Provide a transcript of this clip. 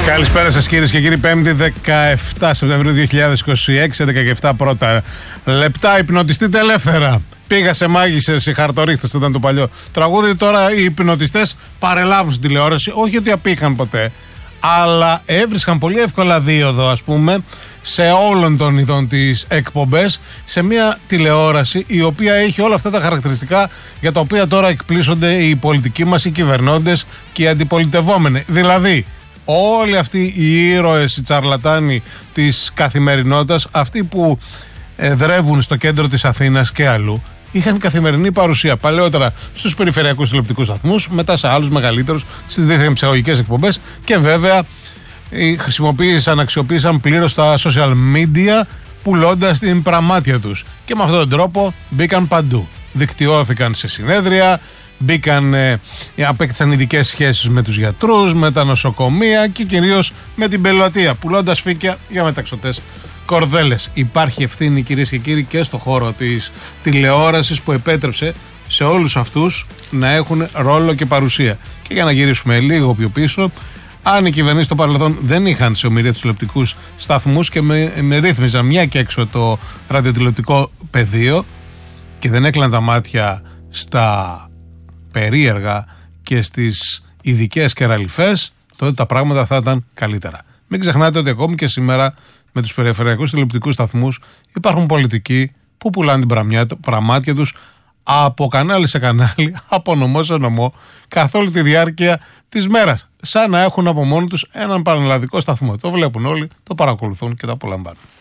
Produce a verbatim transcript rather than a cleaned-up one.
Καλησπέρα σας κυρίες και κύριοι. Πέμπτη δεκαεφτά Σεπτεμβρίου δύο χιλιάδες είκοσι έξι, έντεκα και επτά πρώτα λεπτά. Υπνοτιστείτε ελεύθερα. Πήγα σε μάγισσες, οι χαρτορίχτες ήταν το παλιό τραγούδι. Τώρα οι υπνοτιστές παρελάβουν στην τηλεόραση. Όχι ότι απήχαν ποτέ, αλλά έβρισκαν πολύ εύκολα δίωδο, ας πούμε, σε όλων των ειδών τις εκπομπές, σε μια τηλεόραση η οποία έχει όλα αυτά τα χαρακτηριστικά για τα οποία τώρα εκπλήσονται οι πολιτικοί μας, οι κυβερνώντες και οι αντιπολιτευόμενοι. Δηλαδή, όλοι αυτοί οι ήρωες, οι τσαρλατάνοι της καθημερινότητας, αυτοί που εδρεύουν στο κέντρο της Αθήνας και αλλού, είχαν καθημερινή παρουσία παλαιότερα στους περιφερειακούς τηλεοπτικούς σταθμούς, μετά σε άλλους μεγαλύτερους, στις διεθνεψαγωγικές εκπομπές και βέβαια χρησιμοποίησαν, αξιοποίησαν πλήρως τα social media, πουλώντας την πραμάτια τους. Και με αυτόν τον τρόπο μπήκαν παντού. Δικτυώθηκαν σε συνέδρια, μπήκαν, ε, απέκτησαν ειδικές σχέσεις με τους γιατρούς, με τα νοσοκομεία και κυρίως με την πελατεία, πουλώντας φύκια για μεταξωτές κορδέλες. Υπάρχει ευθύνη, κυρίες και κύριοι, και στο χώρο της τηλεόρασης που επέτρεψε σε όλους αυτούς να έχουν ρόλο και παρουσία. Και για να γυρίσουμε λίγο πιο πίσω, αν οι κυβερνήσεις στο παρελθόν δεν είχαν σε ομοιρία τους τηλεοπτικούς σταθμούς και με, με ρύθμιζαν μια και έξω το ραδιοτηλεοπτικό πεδίο και δεν έκλειναν τα μάτια στα περίεργα και στις ειδικές κεραλιφές, τότε τα πράγματα θα ήταν καλύτερα. Μην ξεχνάτε ότι ακόμη και σήμερα με τους περιφερειακούς τηλεοπτικούς σταθμούς υπάρχουν πολιτικοί που πουλάνε την πραμάτια τους από κανάλι σε κανάλι, από νομό σε νομό, καθ' όλη τη διάρκεια της μέρας. Σαν να έχουν από μόνοι τους έναν πανελλαδικό σταθμό. Το βλέπουν όλοι, το παρακολουθούν και το απολαμβάνουν.